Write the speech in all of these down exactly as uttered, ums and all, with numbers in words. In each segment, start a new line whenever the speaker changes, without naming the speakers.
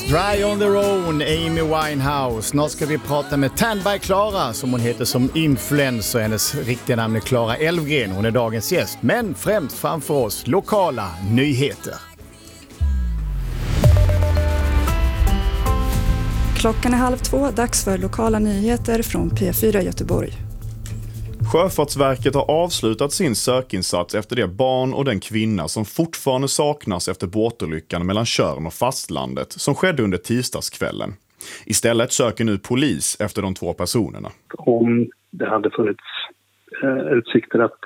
Dry on their own, Amy Winehouse. Snart ska vi prata med Tanby Klara, som hon heter som influencer. Hennes riktiga namn är Klara Elfgren. Hon är dagens gäst. Men främst framför oss lokala nyheter.
Klockan är halv två, dags för lokala nyheter från P fyra Göteborg.
Sjöfartsverket har avslutat sin sökinsats efter det barn och den kvinna som fortfarande saknas efter båtolyckan mellan Tjörn och fastlandet som skedde under tisdagskvällen. Istället söker nu polis efter de två personerna.
Om det hade funnits eh, utsikter att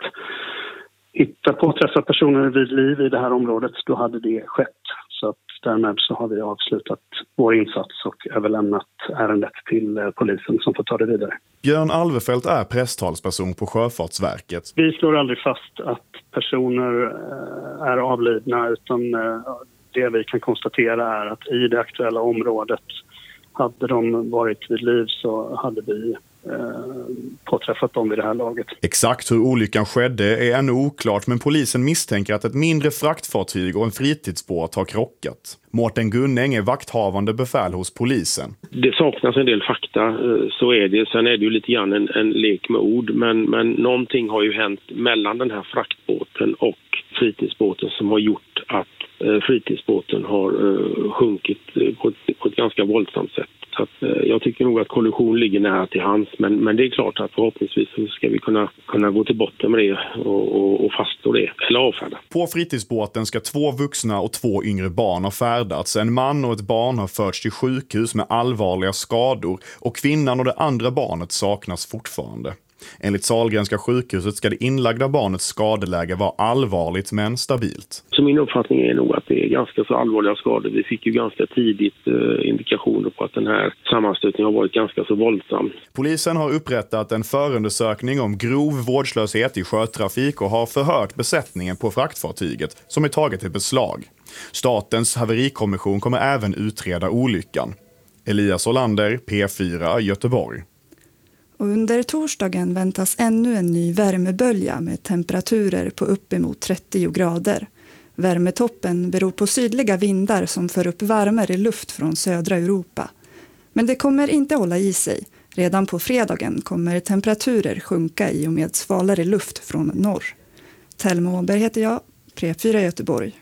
hitta påträffade personer vid liv i det här området, då hade det skett. Så att därmed så har vi avslutat vår insats och överlämnat ärendet till eh, polisen som får ta det vidare.
Björn Alvefelt är presstalsperson på Sjöfartsverket.
Vi slår aldrig fast att personer eh, är avlidna, utan eh, det vi kan konstatera är att i det aktuella området, hade de varit vid liv så hade vi eh, påträffat dem vid det här laget.
Exakt hur olyckan skedde är ännu oklart, men polisen misstänker att ett mindre fraktfartyg och en fritidsbåt har krockat. Mårten Gunning är vakthavande befäl hos polisen.
Det saknas en del fakta, så är det. Sen är det ju lite grann en, en lek med ord, men, men någonting har ju hänt mellan den här fraktbåten och fritidsbåten som har gjort att fritidsbåten har uh, sjunkit på ett, på ett ganska våldsamt sätt. Så att, uh, jag tycker nog att kollision ligger nära till hands, men, men det är klart att förhoppningsvis så ska vi kunna, kunna gå till botten med det och, och, och faststå det, eller avfärda.
På fritidsbåten ska två vuxna och två yngre barn ha färdats. En man och ett barn har förts till sjukhus med allvarliga skador och kvinnan och det andra barnet saknas fortfarande. Enligt Sahlgrenska sjukhuset ska det inlagda barnets skadeläge vara allvarligt men stabilt.
Så min uppfattning är nog att det är ganska så allvarliga skador. Vi fick ju ganska tidigt eh, indikationer på att den här sammanstötningen har varit ganska så våldsam.
Polisen har upprättat en förundersökning om grov vårdslöshet i sjötrafik och har förhört besättningen på fraktfartyget som är taget i beslag. Statens haverikommission kommer även utreda olyckan. Elias Olander, P fyra, Göteborg.
Och under torsdagen väntas ännu en ny värmebölja med temperaturer på uppemot trettio grader. Värmetoppen beror på sydliga vindar som för upp varmare luft från södra Europa. Men det kommer inte hålla i sig. Redan på fredagen kommer temperaturer sjunka i och med svalare luft från norr. Telma Åberg heter jag, P fyra Göteborg.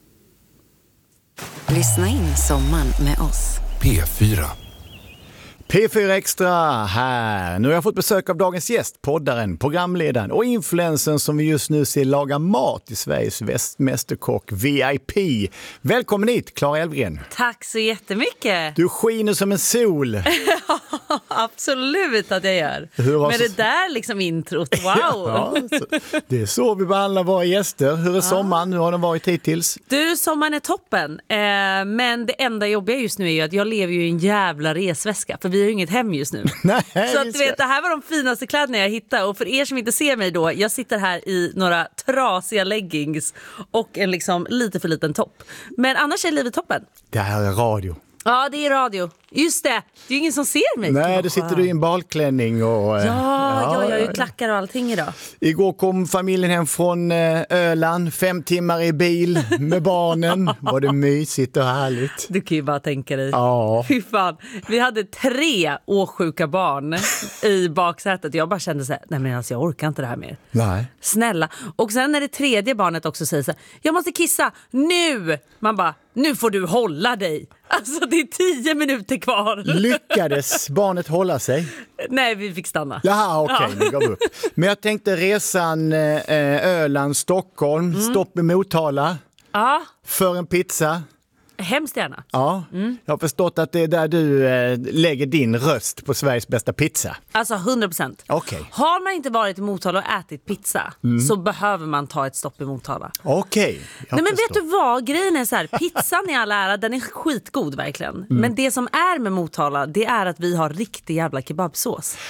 Lyssna in sommaren med oss.
P fyra.
P fyra Extra här. Nu har jag fått besök av dagens gäst, poddaren, programledaren och influensen som vi just nu ser laga mat i Sveriges västmästerkock V I P. Välkommen hit, Klara Elfgren.
Tack så jättemycket.
Du skiner som en sol.
Absolut att jag gör.
Har...
Men det där liksom introt, wow.
Ja, det är så vi behandlar våra gäster. Hur är sommaren? Hur har den varit hittills?
Du, sommaren är toppen. Eh, men det enda jobbiga just nu är ju att jag lever ju i en jävla resväska. För vi har ju inget hem just nu.
Nej,
så att du vet, det här var de finaste kläderna jag hittade. Och för er som inte ser mig då, jag sitter här i några trasiga leggings och en liksom lite för liten topp. Men annars är livet toppen.
Det här är radio.
Ja, det är radio. Just det, det är ju ingen som ser mig.
Nej, det sitter du i en balklänning och...
Ja, ja, jag har ju klackar och allting idag.
Igår kom familjen hem från Öland, fem timmar i bil med barnen. Var det mysigt och härligt?
Du kan ju bara tänka dig.
Ja.
Fy fan. Vi hade tre åsjuka barn i baksätet. Jag bara kände så här, nej men alltså jag orkar inte det här mer.
Nej.
Snälla. Och sen när det tredje barnet också säger så här, jag måste kissa nu. Man bara, nu får du hålla dig. Alltså det är tio minuter kvar.
Lyckades barnet hålla sig?
Nej, vi fick stanna.
Jaha, okej, okay,
ja.
vi gav upp. Men jag tänkte resan eh, Öland, Stockholm, mm. stopp i Motala.
Ja.
För en pizza.
Hemskt gärna.
Ja, mm. Jag har förstått att det är där du eh, lägger din röst på Sveriges bästa pizza.
Alltså hundra procent.
Okay.
Har man inte varit i Motala och ätit pizza mm. så behöver man ta ett stopp i Motala.
Okej. Okay.
Nej, men vet du vad? Grejen är så här, pizzan i all ära, den är skitgod verkligen. Mm. Men det som är med Motala, det är att vi har riktig jävla kebabsås.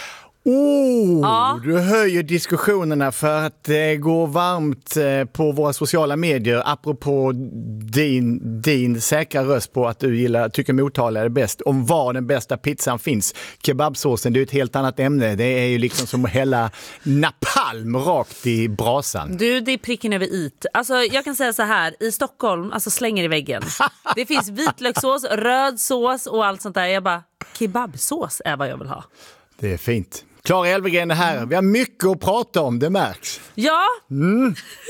Oh,
Ja.
Du höjer diskussionerna för att det går varmt på våra sociala medier apropå din, din säkra röst på att du gillar, tycker Motala är det bäst, om var den bästa pizzan finns. Kebabsåsen, det är ett helt annat ämne. Det är ju liksom som att hälla napalm rakt i brasan.
Du, det är pricken över it. Alltså, jag kan säga så här, i Stockholm, alltså slänger i väggen. Det finns vitlökssås, röd sås och allt sånt där. Jag bara, kebabsås är vad jag vill ha.
Det är fint. Klara Elvegren är här. Vi har mycket att prata om, det märks.
Ja,
Mm.